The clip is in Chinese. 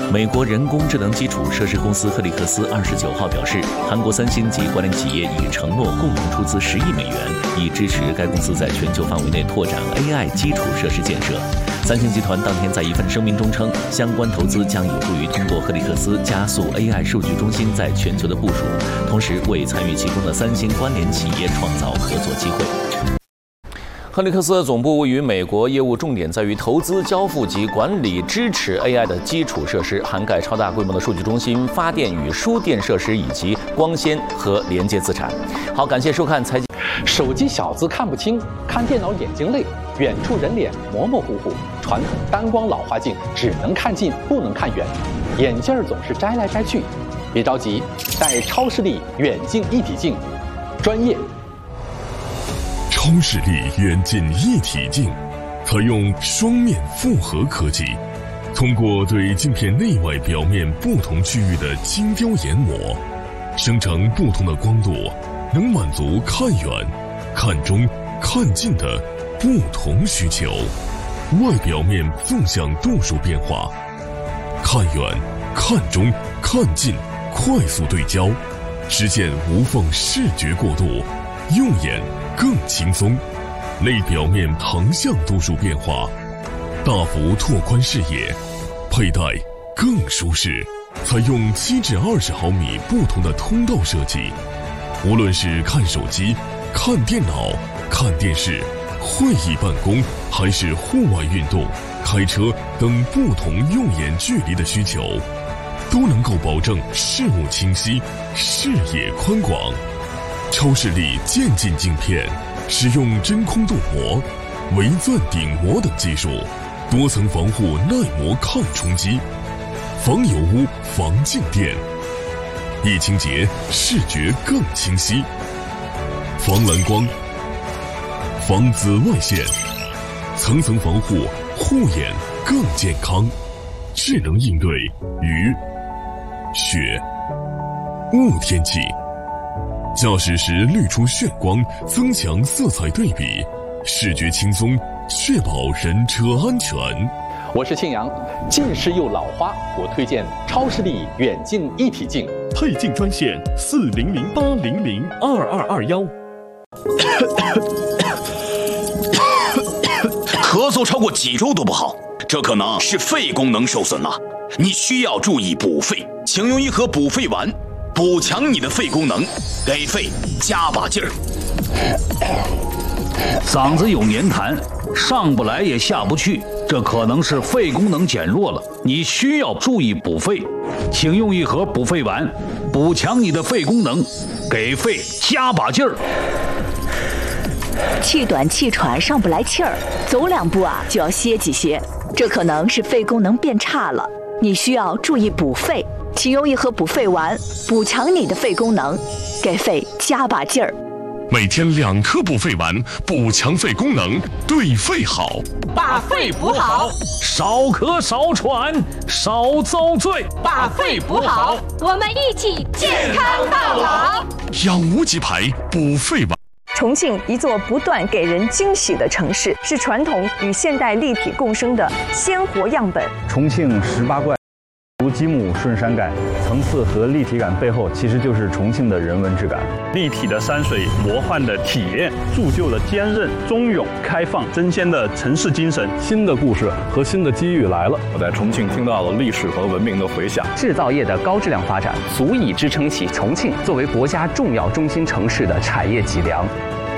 美国人工智能基础设施公司赫利克斯29号表示，韩国三星及关联企业已承诺共同出资10亿美元，以支持该公司在全球范围内拓展 AI 基础设施建设。三星集团当天在一份声明中称，相关投资将有助于通过赫利克斯加速 AI 数据中心在全球的部署，同时为参与其中的三星关联企业创造合作机会。赫利克斯的总部位于美国，业务重点在于投资、交付及管理支持 AI 的基础设施，涵盖超大规模的数据中心、发电与输电设施以及光纤和连接资产。好，感谢收看财经。 手机小字看不清，看电脑眼睛累，远处人脸模模糊糊，传统单光老花镜只能看近不能看远，眼镜总是摘来摘去。别着急，戴超视力远近一体镜，专业。 超视力远近一体镜采用双面复合科技，通过对镜片内外表面不同区域的精雕研磨，生成不同的光度，能满足看远、看中、看近的不同需求。外表面纵向度数变化，看远、看中、看近快速对焦，实现无缝视觉过渡，用眼更轻松。内表面横向度数变化，大幅拓宽视野，佩戴更舒适。采用7至20毫米不同的通道设计，无论是看手机、看电脑、看电视、会议办公，还是户外运动、开车等不同用眼距离的需求，都能够保证视物清晰、视野宽广。超视力渐进镜片使用真空镀膜、微钻顶膜等技术，多层防护耐磨抗冲击，防油污、防静电，一清洁视觉更清晰，防蓝光、防紫外线，层层防护，护眼更健康，智能应对雨、雪、雾天气。驾驶时滤出眩光，增强色彩对比，视觉轻松，确保人车安全。 我是庆阳，近视又老花，我推荐超视力远近一体镜。 配镜专线4008002221。 咳嗽超过几周都不好，这可能是肺功能受损了，你需要注意补肺，请用一盒补肺丸，补强你的肺功能，给肺加把劲儿。 嗓子有黏痰，上不来也下不去，这可能是肺功能减弱了，你需要注意补肺，请用一盒补肺丸，补强你的肺功能，给肺加把劲儿。 气短气喘上不来气儿，走2步就要歇几歇，这可能是肺功能变差了，你需要注意补肺，请用一盒补肺丸，补强你的肺功能，给肺加把劲儿。 每天2颗补肺丸，补强肺功能，对肺好， 把肺补好， 少咳少喘少遭罪， 把肺补好，我们一起健康到老。 养无极牌补肺丸。 重庆，一座不断给人惊喜的城市，是传统与现代立体共生的鲜活样本。 重庆18怪，如积木顺山改，层次和立体感背后，其实就是重庆的人文质感。 立体的山水，魔幻的体验，铸就了坚韧、忠勇、开放、真鲜的城市精神。 新的故事和新的机遇来了。 我在重庆听到了历史和文明的回响。 制造业的高质量发展，足以支撑起重庆作为国家重要中心城市的产业脊梁。